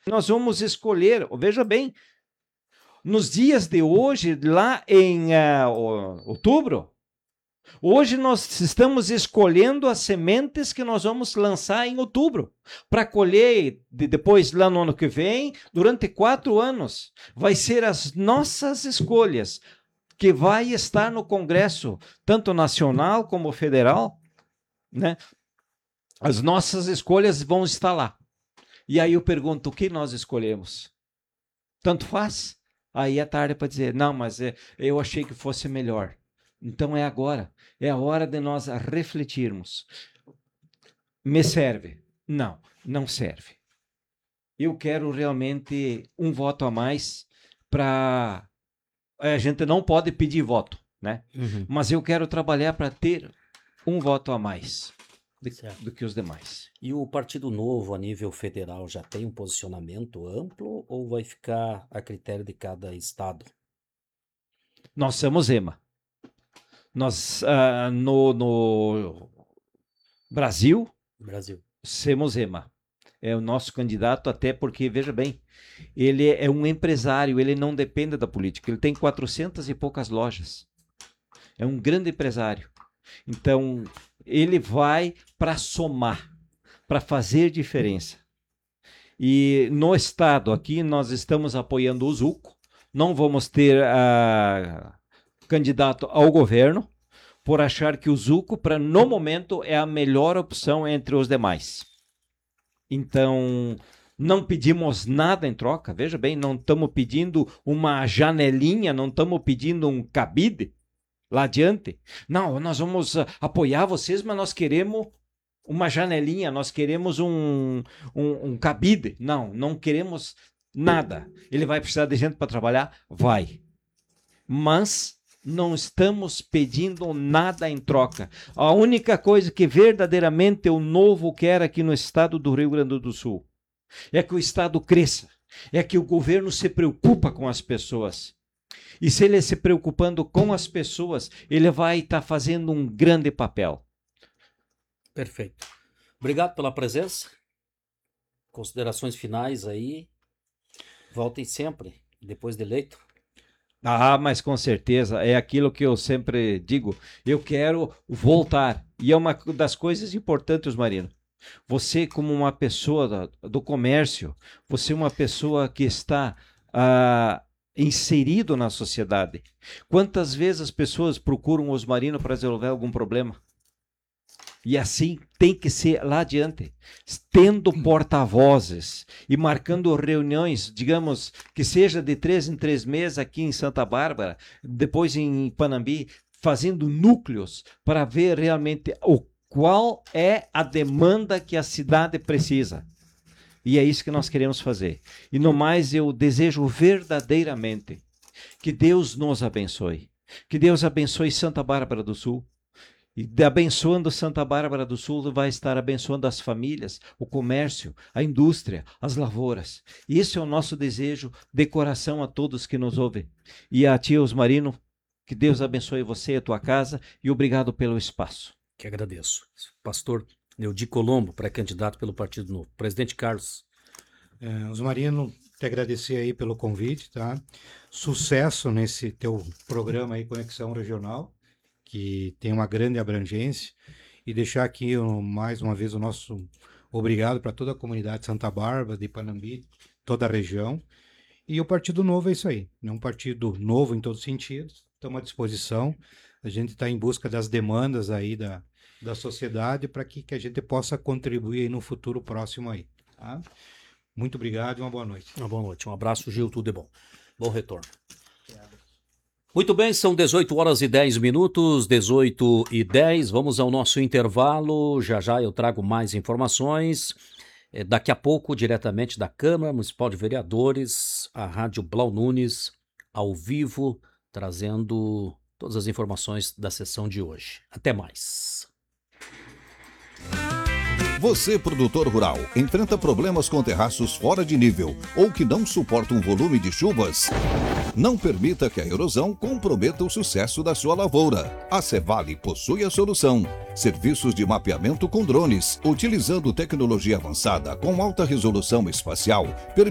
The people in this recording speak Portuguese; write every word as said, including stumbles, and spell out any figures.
Nós vamos escolher, veja bem, nos dias de hoje, lá em uh, outubro, hoje nós estamos escolhendo as sementes que nós vamos lançar em outubro, para colher de, depois, lá no ano que vem, durante quatro anos. Vai ser as nossas escolhas que vai estar no Congresso, tanto nacional como federal, né? As nossas escolhas vão estar lá. E aí eu pergunto, o que nós escolhemos? Tanto faz? Aí é tarde para dizer, não, mas é, eu achei que fosse melhor. Então é agora, é a hora de nós refletirmos. Me serve? Não, não serve. Eu quero realmente um voto a mais para... A gente não pode pedir voto, né? Uhum. Mas eu quero trabalhar para ter um voto a mais de, do que os demais. E o Partido Novo, a nível federal, já tem um posicionamento amplo ou vai ficar a critério de cada estado? Nós somos EMA. Nós, uh, no, no Brasil, Brasil, somos EMA. É o nosso candidato, até porque, veja bem, ele é um empresário, ele não depende da política. Ele tem quatrocentas e poucas lojas. É um grande empresário. Então, ele vai para somar, para fazer diferença. E no estado aqui, nós estamos apoiando o Zuco. Não vamos ter uh, candidato ao governo, por achar que o Zuco, pra, no momento, é a melhor opção entre os demais. Então, não pedimos nada em troca. Veja bem, não estamos pedindo uma janelinha, não estamos pedindo um cabide lá adiante. Não, nós vamos uh, apoiar vocês, mas nós queremos uma janelinha, nós queremos um, um, um cabide. Não, não queremos nada. Ele vai precisar de gente para trabalhar? Vai. Mas não estamos pedindo nada em troca. A única coisa que verdadeiramente o Novo quer aqui no estado do Rio Grande do Sul é que o estado cresça, é que o governo se preocupa com as pessoas. E se ele se preocupando com as pessoas, ele vai estar fazendo um grande papel. Perfeito. Obrigado pela presença. Considerações finais aí. Voltem sempre, depois de eleito. Ah, mas com certeza, é aquilo que eu sempre digo. Eu quero voltar. E é uma das coisas importantes, Marino. Você, como uma pessoa do comércio, você é uma pessoa que está ah, inserido na sociedade. Quantas vezes as pessoas procuram os Osmarino para resolver algum problema? E assim tem que ser lá adiante, tendo porta-vozes e marcando reuniões, digamos, que seja de três em três meses aqui em Santa Bárbara, depois em Panambi, fazendo núcleos para ver realmente o qual é a demanda que a cidade precisa. E é isso que nós queremos fazer. E no mais, eu desejo verdadeiramente que Deus nos abençoe. Que Deus abençoe Santa Bárbara do Sul. E abençoando Santa Bárbara do Sul, vai estar abençoando as famílias, o comércio, a indústria, as lavouras. E esse é o nosso desejo de coração a todos que nos ouvem. E a tia Osmarino, que Deus abençoe você e a tua casa e obrigado pelo espaço. Que agradeço. Pastor Neudi Colombo, pré-candidato pelo Partido Novo. Presidente Carlos. É, Osmarino, te agradecer aí pelo convite, tá? Sucesso nesse teu programa aí, Conexão Regional, que tem uma grande abrangência, e deixar aqui mais uma vez o nosso obrigado para toda a comunidade de Santa Bárbara, de Panambi, toda a região. E o Partido Novo é isso aí, é um partido novo em todos os sentidos, estamos à disposição, a gente está em busca das demandas aí da, da sociedade para que, que a gente possa contribuir aí no futuro próximo aí, tá? Muito obrigado e uma boa noite. Uma boa noite, um abraço, Gil, tudo de bom. Bom retorno. Muito bem, são dezoito horas e dez minutos, dezoito e dez, vamos ao nosso intervalo, já já eu trago mais informações, é, daqui a pouco, diretamente da Câmara Municipal de Vereadores, a Rádio Blau Nunes, ao vivo, trazendo todas as informações da sessão de hoje. Até mais. Você, produtor rural, enfrenta problemas com terraços fora de nível ou que não suportam um volume de chuvas? Não permita que a erosão comprometa o sucesso da sua lavoura. A Cevale possui a solução. Serviços de mapeamento com drones, utilizando tecnologia avançada com alta resolução espacial,